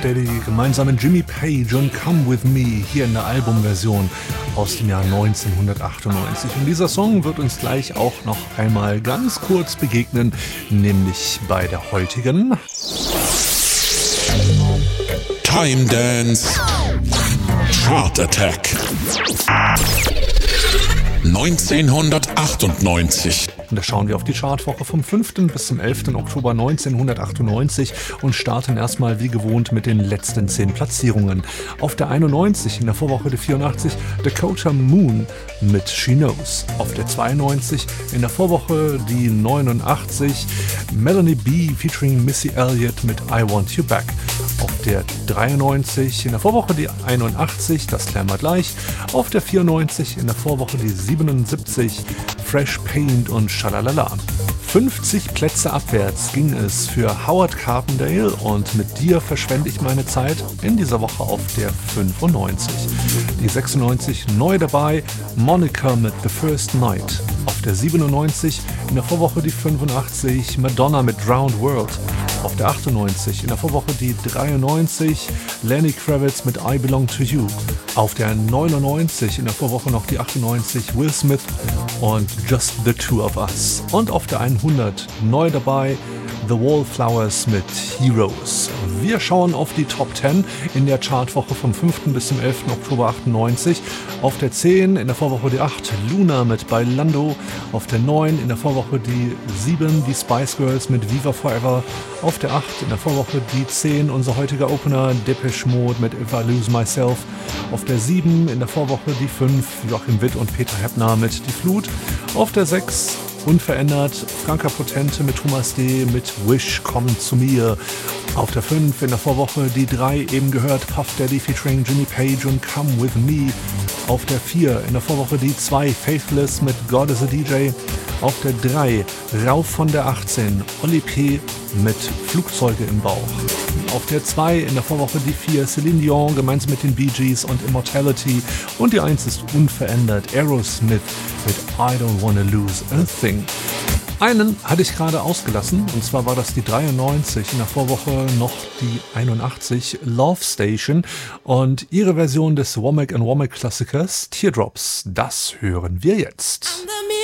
Daddy gemeinsam mit Jimmy Page und Come With Me hier in der Albumversion aus dem Jahr 1998. Und dieser Song wird uns gleich auch noch einmal ganz kurz begegnen, nämlich bei der heutigen Time Dance Chart Attack 1998. Und da schauen wir auf die Chartwoche vom 5. bis zum 11. Oktober 1998 und starten erstmal wie gewohnt mit den letzten 10 Platzierungen. Auf der 91, in der Vorwoche die 84, Dakota Moon mit She Knows. Auf der 92, in der Vorwoche die 89, Melanie B. featuring Missy Elliott mit I Want You Back. Auf der 93, in der Vorwoche die 81, das klären wir gleich. Auf der 94, in der Vorwoche die 77, Fresh Paint und Schalalala. 50 Plätze abwärts ging es für Howard Carpendale und Mit dir verschwende ich meine Zeit in dieser Woche auf der 95. Die 96 neu dabei, Monica mit The First Night. Auf der 97, in der Vorwoche die 85, Madonna mit Drowned World. Auf der 98, in der Vorwoche die 93, Lenny Kravitz mit I Belong to You. Auf der 99, in der Vorwoche noch die 98, Will Smith und Just the Two of Us. Und auf der 100 neu dabei, The Wallflowers mit Heroes. Wir schauen auf die Top 10 in der Chartwoche vom 5. bis zum 11. Oktober 98. Auf der 10 in der Vorwoche die 8, Luna mit Bailando. Auf der 9 in der Vorwoche die 7, die Spice Girls mit Viva Forever. Auf der 8 in der Vorwoche die 10, unser heutiger Opener Depeche Mode mit If I Lose Myself. Auf der 7 in der Vorwoche die 5, Joachim Witt und Peter Heppner mit Die Flut. Auf der 6 unverändert, Franka Potente mit Thomas D. mit Wish, komm zu mir. Auf der 5 in der Vorwoche die 3, eben gehört, Puff Daddy featuring Jimmy Page und Come With Me. Auf der 4 in der Vorwoche die 2, Faithless mit God is a DJ. Auf der 3, rauf von der 18, Oli P. mit Flugzeuge im Bauch. Auf der 2 in der Vorwoche die 4, Celine Dion gemeinsam mit den Bee Gees und Immortality. Und die 1 ist unverändert, Aerosmith mit I Don't Wanna Lose a Thing. Einen hatte ich gerade ausgelassen, und zwar war das die 93, in der Vorwoche noch die 81, Love Station und ihre Version des Womack & Womack Klassikers Teardrops. Das hören wir jetzt.